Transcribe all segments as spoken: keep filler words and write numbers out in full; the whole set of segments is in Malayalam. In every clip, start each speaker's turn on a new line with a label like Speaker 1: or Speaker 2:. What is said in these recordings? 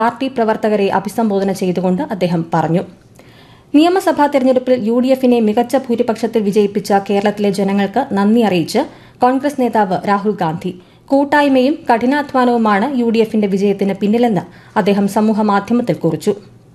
Speaker 1: പാർട്ടി പ്രവർത്തകരെ അഭിസംബോധന ചെയ്തുകൊണ്ട് അദ്ദേഹം പറഞ്ഞു. നിയമസഭാ തെരഞ്ഞെടുപ്പിൽ യു ഡി എഫിനെ മികച്ച ഭൂരിപക്ഷത്തിൽ വിജയിപ്പിച്ച കേരളത്തിലെ ജനങ്ങൾക്ക് നന്ദി അറിയിച്ച് കോൺഗ്രസ് നേതാവ് രാഹുൽ ഗാന്ധി. കൂട്ടായ്മയും കഠിനാധ്വാനവുമാണ് യു ഡി എഫിന്റെ വിജയത്തിന് പിന്നിലെന്ന് അദ്ദേഹം സമൂഹമാധ്യമത്തിൽ കുറിച്ചു.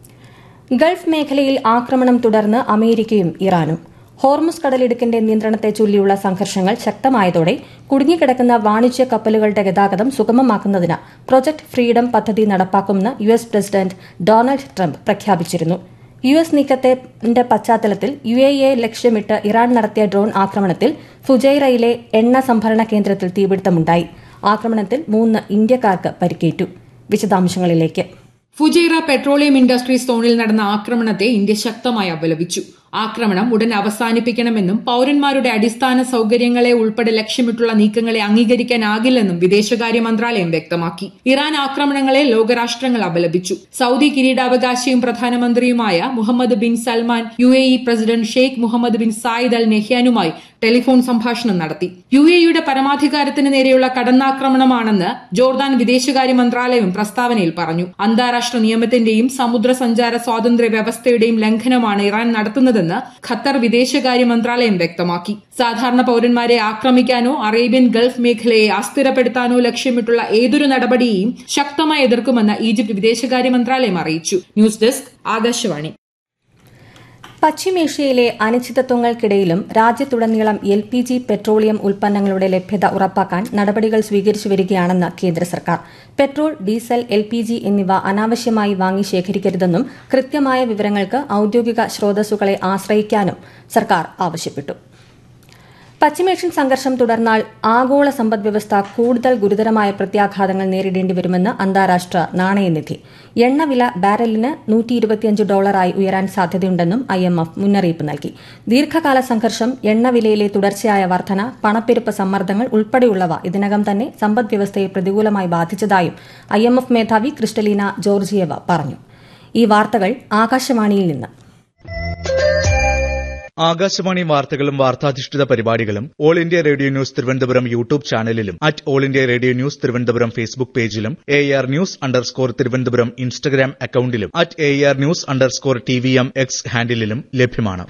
Speaker 1: ഗൾഫ് മേഖലയിൽ ആക്രമണം തുടർന്ന് അമേരിക്കയും ഇറാനും. ഹോർമുസ് കടലിടുക്കിന്റെ നിയന്ത്രണത്തെ ചൊല്ലിയുള്ള സംഘർഷങ്ങൾ ശക്തമായതോടെ കുടുങ്ങിക്കിടക്കുന്ന വാണിജ്യ കപ്പലുകളുടെ ഗതാഗതം സുഗമമാക്കുന്നതിന് പ്രൊജക്ട് ഫ്രീഡം പദ്ധതി നടപ്പാക്കുമെന്ന് U S president Donald Trump പ്രഖ്യാപിച്ചിരുന്നു. യു എസ് നീക്കത്തിന്റെ പശ്ചാത്തലത്തിൽ യു എ ഇയെ ലക്ഷ്യമിട്ട് ഇറാൻ നടത്തിയ ഡ്രോൺ ആക്രമണത്തിൽ ഫുജൈറയിലെ എണ്ണ സംഭരണ കേന്ദ്രത്തിൽ തീപിടുത്തമുണ്ടായി. ആക്രമണത്തിൽ മൂന്ന് ഇന്ത്യക്കാർക്ക് പരിക്കേറ്റു. വിശദാംശങ്ങളിലേക്ക്.
Speaker 2: ഫുജൈറ പെട്രോളിയം ഇൻഡസ്ട്രീസ് സോണിൽ നടന്ന ആക്രമണത്തെ ഇന്ത്യ ശക്തമായി അപലപിച്ചു. ആക്രമണം ഉടൻ അവസാനിപ്പിക്കണമെന്നും പൌരന്മാരുടെ അടിസ്ഥാന സൌകര്യങ്ങളെ ഉൾപ്പെടെ ലക്ഷ്യമിട്ടുള്ള നീക്കങ്ങളെ അംഗീകരിക്കാനാകില്ലെന്നും വിദേശകാര്യ മന്ത്രാലയം വ്യക്തമാക്കി. ഇറാൻ ആക്രമണങ്ങളെ ലോകരാഷ്ട്രങ്ങൾ അപലപിച്ചു. Saudi കിരീടാവകാശിയും പ്രധാനമന്ത്രിയുമായ Muhammad bin Salman U A E president Sheikh Muhammad bin Zayed Al നെഹ്യാനുമായി telephone സംഭാഷണം നടത്തി. യു എ ഇയുടെ പരമാധികാരത്തിന് നേരെയുള്ള കടന്നാക്രമണമാണെന്ന് ജോർദാൻ വിദേശകാര്യ മന്ത്രാലയം പ്രസ്താവനയിൽ പറഞ്ഞു. അന്താരാഷ്ട്ര നിയമത്തിന്റെയും സമുദ്ര സഞ്ചാര സ്വാതന്ത്ര്യ വ്യവസ്ഥയുടെയും ലംഘനമാണ് ഇറാൻ നടത്തുന്നതെന്ന് ഖത്തർ വിദേശകാര്യ മന്ത്രാലയം വ്യക്തമാക്കി. സാധാരണ പൌരന്മാരെ ആക്രമിക്കാനോ അറേബ്യൻ ഗൾഫ് മേഖലയെ അസ്ഥിരപ്പെടുത്താനോ ലക്ഷ്യമിട്ടുള്ള ഏതൊരു നടപടിയെയും ശക്തമായി എതിർക്കുമെന്ന് ഈജിപ്ത് വിദേശകാര്യ മന്ത്രാലയം അറിയിച്ചു. News desk Akashvani.
Speaker 1: പശ്ചിമേഷ്യയിലെ അനിശ്ചിതത്വങ്ങൾക്കിടയിലും രാജ്യത്തുടനീളം എൽ പി ജി പെട്രോളിയം ഉൽപ്പന്നങ്ങളുടെ ലഭ്യത ഉറപ്പാക്കാൻ നടപടികൾ സ്വീകരിച്ചു വരികയാണെന്ന് കേന്ദ്ര സർക്കാർ. Petrol, diesel, L P G എന്നിവ അനാവശ്യമായി വാങ്ങി ശേഖരിക്കരുതെന്നും കൃത്യമായ വിവരങ്ങൾക്ക് ഔദ്യോഗിക സ്രോതസ്സുകളെ ആശ്രയിക്കാനും സർക്കാർ ആവശ്യപ്പെട്ടു. പശ്ചിമേഷ്യൻ സംഘർഷം തുടർന്നാൽ ആഗോള സമ്പദ്വ്യവസ്ഥ കൂടുതൽ ഗുരുതരമായ പ്രത്യാഘാതങ്ങൾ നേരിടേണ്ടിവരുമെന്ന് അന്താരാഷ്ട്ര നാണയനിധി. എണ്ണവില ബാരലിന് നൂറ്റി ഇരുപത്തിയഞ്ച് ഡോളറായി ഉയരാൻ സാധ്യതയുണ്ടെന്നും ഐ എം എഫ് മുന്നറിയിപ്പ് നൽകി. ദീർഘകാല സംഘർഷം, എണ്ണവിലയിലെ തുടർച്ചയായ വർധന, പണപ്പെരുപ്പ സമ്മർദ്ദങ്ങൾ ഉൾപ്പെടെയുള്ളവ ഇതിനകം തന്നെ സമ്പദ്വ്യവസ്ഥയെ പ്രതികൂലമായി ബാധിച്ചതായും ഐ എം എഫ് മേധാവി ക്രിസ്റ്റലീന ജോർജിയേവ പറഞ്ഞു. ഈ വാർത്തകൾ ആകാശവാണിയിൽ നിന്ന്.
Speaker 3: ആകാശവാണി വാർത്തകളും വാർത്താധിഷ്ഠിത പരിപാടികളും all India radio news Thiruvananthapuram YouTube ചാനലിലും at all India radio news Thiruvananthapuram Facebook പേജിലും A R news underscore Thiruvananthapuram Instagram അക്കൌണ്ടിലും at A R news underscore T V M X ഹാൻഡിലും ലഭ്യമാണ്.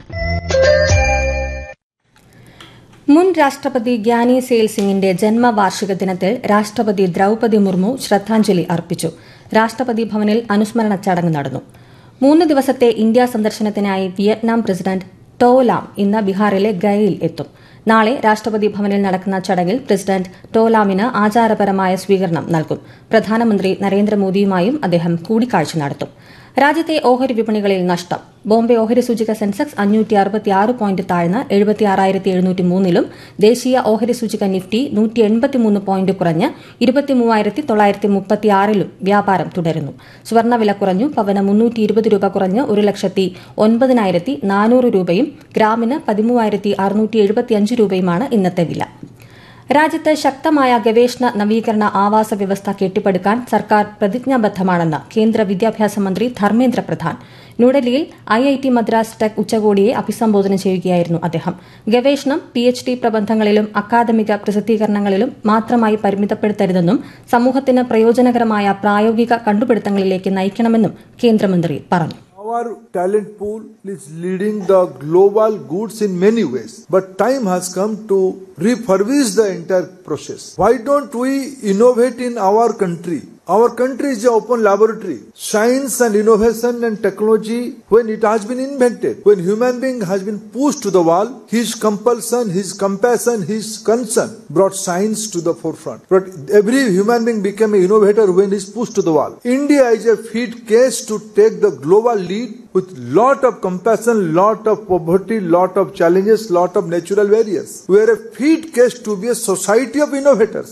Speaker 1: മുൻ രാഷ്ട്രപതി ഗ്യാനി സെയിൽ സിംഗിന്റെ ജന്മവാർഷിക ദിനത്തിൽ രാഷ്ട്രപതി ദ്രൌപദി മുർമു ശ്രദ്ധാഞ്ജലി അർപ്പിച്ചു. രാഷ്ട്രപതി ഭവനിൽ അനുസ്മരണ ചടങ്ങ് നടന്നു. മൂന്ന് ദിവസത്തെ ഇന്ത്യ സന്ദർശനത്തിനായി വിയറ്റ്നാം പ്രസിഡന്റ് ടോ ലാം ഇന്ന് ബീഹാറിലെ ഗയയിൽ എത്തും. നാളെ രാഷ്ട്രപതി ഭവനിൽ നടക്കുന്ന ചടങ്ങിൽ പ്രസിഡന്റ് ടോ ലാമിന് ആചാരപരമായ സ്വീകരണം നൽകും. പ്രധാനമന്ത്രി നരേന്ദ്രമോദിയുമായും അദ്ദേഹം കൂടിക്കാഴ്ച നടത്തും. രാജ്യത്തെ ഓഹരി വിപണികളിൽ നഷ്ടം. ബോംബെ ഓഹരി സൂചിക സെൻസെക്സ് അഞ്ഞൂറ്റി അറുപത്തിയാറ് പോയിന്റ് താഴ്ന്ന് എഴുപത്തിയാറായിരത്തി എഴുന്നൂറ്റി മൂന്നിലും ദേശീയ ഓഹരി സൂചിക നിഫ്റ്റി നൂറ്റി എൺപത്തിമൂന്ന് പോയിന്റ് കുറഞ്ഞ് ഇരുപത്തിമൂവായിരത്തി തൊള്ളായിരത്തി മുപ്പത്തിയാറിലും വ്യാപാരം തുടരുന്നു. സ്വർണ്ണവില കുറഞ്ഞു. പവന് മുന്നൂറ്റി ഇരുപത് രൂപ കുറഞ്ഞ് ഒരു ലക്ഷത്തി ഒൻപതിനായിരത്തി നാനൂറ് രൂപയും ഗ്രാമിന് പതിമൂവായിരത്തി അറുന്നൂറ്റി എഴുപത്തിയഞ്ച് രൂപയുമാണ് ഇന്നത്തെ വില. രാജ്യത്ത് ശക്തമായ ഗവേഷണ, നവീകരണ, ആവാസ വ്യവസ്ഥ കെട്ടിപ്പടുക്കാൻ സർക്കാർ പ്രതിജ്ഞാബദ്ധമാണെന്ന് കേന്ദ്ര വിദ്യാഭ്യാസ മന്ത്രി ധർമ്മേന്ദ്ര പ്രധാൻ. ന്യൂഡൽഹിയിൽ I I T Madras tech ഉച്ചകോടിയെ അഭിസംബോധന ചെയ്യുകയായിരുന്നു അദ്ദേഹം. ഗവേഷണം പി എച്ച് ഡി പ്രബന്ധങ്ങളിലും അക്കാദമിക പ്രസിദ്ധീകരണങ്ങളിലും മാത്രമായി പരിമിതപ്പെടുത്തരുതെന്നും സമൂഹത്തിന് പ്രയോജനകരമായ പ്രായോഗിക കണ്ടുപിടുത്തങ്ങളിലേക്ക് നയിക്കണമെന്നും കേന്ദ്രമന്ത്രി പറഞ്ഞു.
Speaker 4: Our talent pool is leading the global goods in many ways, but time has come to refurbish the entire process. Why don't we innovate in our country? Our country is an open laboratory. Science and innovation and technology, when it has been invented, when human being has been pushed to the wall, his compulsion, his compassion, his concern brought science to the forefront. But every human being became an innovator when he is pushed to the wall. India is a fit case to take the global lead with lot of compassion, lot of poverty, lot of challenges, lot of natural barriers. We are a fit case to be a society of innovators.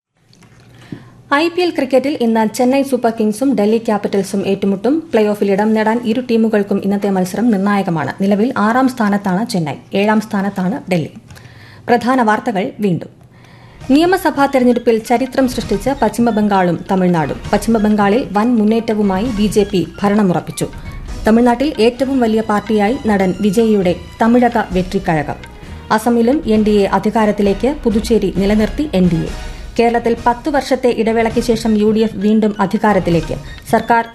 Speaker 1: I P L ക്രിക്കറ്റിൽ ഇന്ന് ചെന്നൈ സൂപ്പർ കിങ്സും ഡൽഹി ക്യാപിറ്റൽസും ഏറ്റുമുട്ടും. പ്ലേ ഓഫിൽ ഇടം നേടാൻ ഇരു ടീമുകൾക്കും ഇന്നത്തെ മത്സരം നിർണായകമാണ്. നിലവിൽ ആറാം സ്ഥാനത്താണ് ചെന്നൈ, ഏഴാം സ്ഥാനത്താണ് ഡൽഹി. പ്രധാന വാർത്തകൾ വീണ്ടും. നിയമസഭാ തെരഞ്ഞെടുപ്പിൽ ചരിത്രം സൃഷ്ടിച്ച് പശ്ചിമബംഗാളും തമിഴ്നാടും. പശ്ചിമബംഗാളിൽ വൻ മുന്നേറ്റവുമായി ബി ജെ പി ഭരണമുറപ്പിച്ചു. തമിഴ്നാട്ടിൽ ഏറ്റവും വലിയ പാർട്ടിയായി നടൻ വിജയിയുടെ തമിഴക വെട്രിക്കഴകം. അസമിലും എൻ ഡി എ അധികാരത്തിലേക്ക്. പുതുച്ചേരി നിലനിർത്തി എൻ ഡി എ. കേരളത്തിൽ പത്ത് വർഷത്തെ ഇടവേളയ്ക്ക് ശേഷം യു ഡി എഫ് വീണ്ടും അധികാരത്തിലേക്ക്. സർക്കാർ